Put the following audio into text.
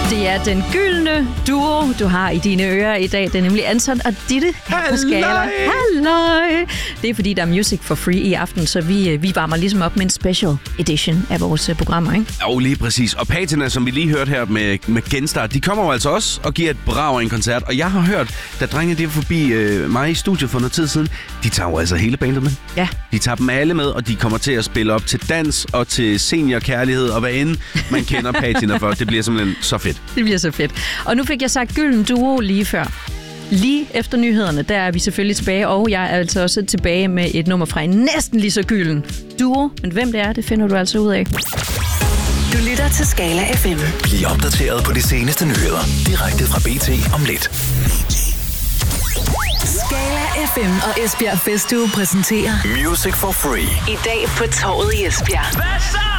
Det er den gyldne duo, du har i dine ører i dag. Det er nemlig Anton og Ditte her på Skala. Halløj! Det er fordi, der er music for free i aften, så vi varmer ligesom op med en special edition af vores programmer, ikke? Jo, lige præcis. Og Patina, som vi lige hørte her med Genstart, de kommer jo altså også og giver et brag af en koncert. Og jeg har hørt, da drengene de var forbi mig i studiet for noget tid siden, de tager jo altså hele bandet med. Ja. De tager dem alle med, og de kommer til at spille op til dans og til seniorkærlighed, og hvad end man kender Patina for. Det bliver simpelthen så fedt. Det bliver så fedt. Og nu fik jeg sagt gylden duo lige før. Lige efter nyhederne, der er vi selvfølgelig tilbage, og jeg er altså også tilbage med et nummer fra en næsten lige så gylden duo. Men hvem det er, det finder du altså ud af. Du lytter til Skala FM. Bliv opdateret på de seneste nyheder direkte fra BT om lidt. Skala FM og Esbjerg Festuge præsenterer Music for free. i dag på Torvet i Esbjerg.